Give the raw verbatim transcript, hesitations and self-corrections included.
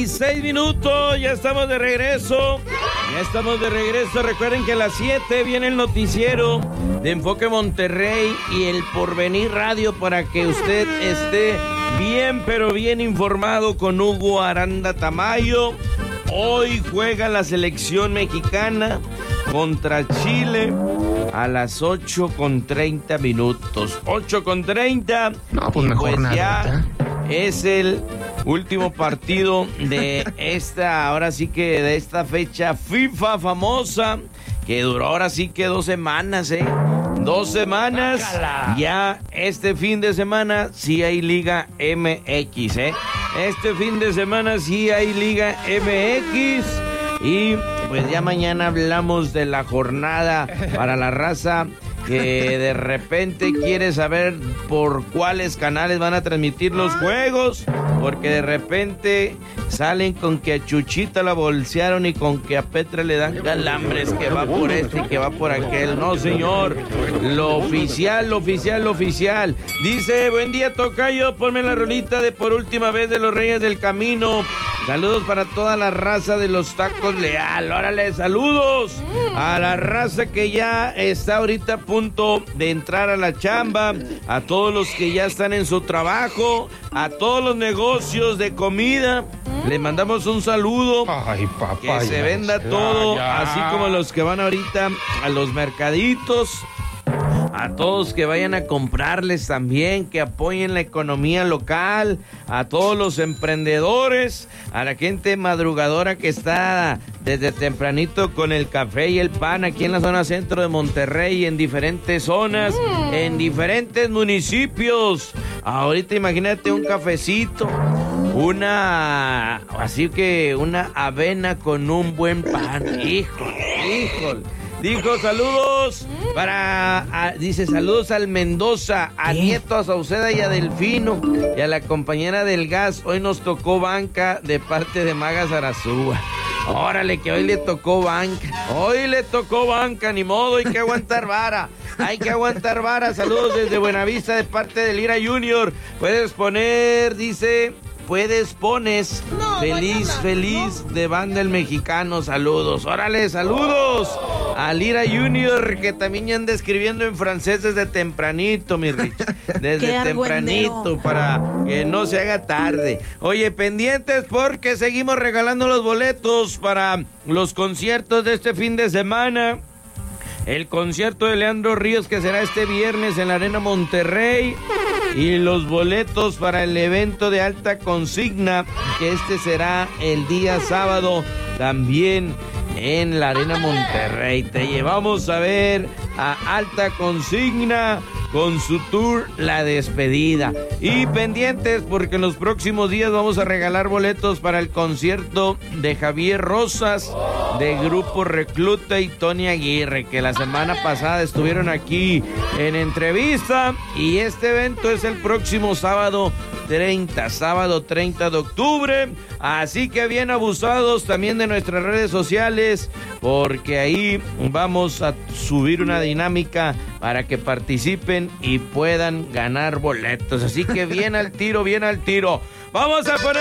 y seis minutos, ya estamos de regreso. Ya estamos de regreso. Recuerden que a las siete viene el noticiero de Enfoque Monterrey y el Porvenir Radio para que usted esté bien, pero bien informado con Hugo Aranda Tamayo. Hoy juega la selección mexicana contra Chile a las ocho con treinta minutos. ocho con treinta. No, pues mejor pues nada. Ya es el último partido de esta, ahora sí que de esta fecha FIFA famosa, que duró ahora sí que dos semanas, ¿eh? Dos semanas. Bácala. Ya este fin de semana sí hay Liga M X, ¿eh? Este fin de semana sí hay Liga M X. Y pues ya mañana hablamos de la jornada para la raza que de repente quiere saber por cuáles canales van a transmitir los juegos, porque de repente salen con que a Chuchita la bolsearon y con que a Petra le dan calambres, que va por este y que va por aquel. No, señor, lo oficial, lo oficial, lo oficial. Dice, buen día, tocayo, ponme la rolita de Por Última Vez de los Reyes del Camino. Saludos para toda la raza de los tacos Leal. Órale, saludos a la raza que ya está ahorita a punto de entrar a la chamba, a todos los que ya están en su trabajo, a todos los negocios de comida. Les mandamos un saludo. Ay, papá, que se ya, venda ya, todo, ya. así como los que van ahorita a los mercaditos. A todos que vayan a comprarles también, que apoyen la economía local, a todos los emprendedores, a la gente madrugadora que está desde tempranito con el café y el pan aquí en la zona centro de Monterrey, en diferentes zonas, mm. en diferentes municipios. Ahorita imagínate un cafecito, una, así que una avena con un buen pan, híjole, híjole. Dijo saludos para, a, dice saludos al Mendoza, a Nieto, a Sauceda y a Delfino y a la compañera del gas. Hoy nos tocó banca de parte de Maga Zarazúa. Órale, que hoy le tocó banca, hoy le tocó banca, ni modo, hay que aguantar vara, hay que aguantar vara. Saludos desde Buenavista de parte de Lira Junior. Puedes poner, dice... Puedes, pones, no, feliz, mañana, feliz no. De Banda El Mexicano, saludos, órale, saludos a Lira Junior, que también ya anda escribiendo en francés desde tempranito, mi Rich, desde tempranito, para que no se haga tarde. Oye, pendientes porque seguimos regalando los boletos para los conciertos de este fin de semana. El concierto de Leandro Ríos, que será este viernes en la Arena Monterrey, y los boletos para el evento de Alta Consigna, que este será el día sábado también en la Arena Monterrey. Te llevamos a ver a Alta Consigna con su tour La Despedida. Y pendientes porque en los próximos días vamos a regalar boletos para el concierto de Javier Rosas, de Grupo Recluta, y Tony Aguirre, que la semana pasada estuvieron aquí en entrevista. Y este evento es el próximo sábado treinta, sábado treinta de octubre. Así que bien abusados también de nuestras redes sociales, porque ahí vamos a subir una dinámica para que participen y puedan ganar boletos. Así que bien al tiro, bien al tiro. Vamos a poner